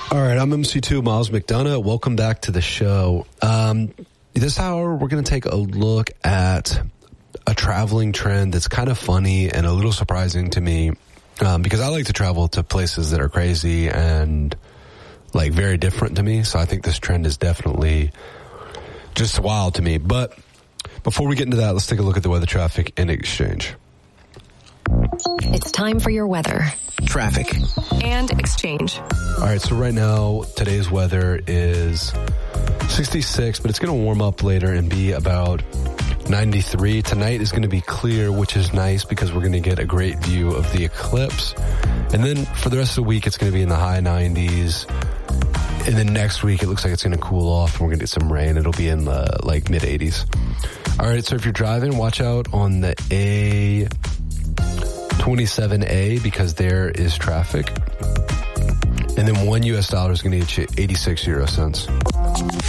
All right, I'm MC2 Miles McDonough. Welcome back to the show. This hour, we're going to take a look at a traveling trend that's kind of funny and a little surprising to me, because I like to travel to places that are crazy and like very different to me. So I think this trend is definitely just wild to me. But before we get into that, let's take a look at the weather, traffic, and exchange. It's time for your weather, traffic, and exchange. All right, so right now, today's weather is 66, but it's going to warm up later and be about 93. Tonight is going to be clear, which is nice because we're going to get a great view of the eclipse. And then for the rest of the week, it's going to be in the high 90s. And then next week, it looks like it's going to cool off and we're going to get some rain. It'll be in the like mid 80s. All right, so if you're driving, watch out on the A27A because there is traffic. And then $1 is going to get you 86 euro cents.